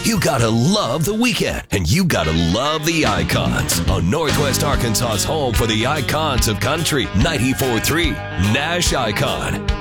You gotta love the weekend, and you gotta love the Icons on Northwest Arkansas's home for the icons of country. 94.3 Nash Icon.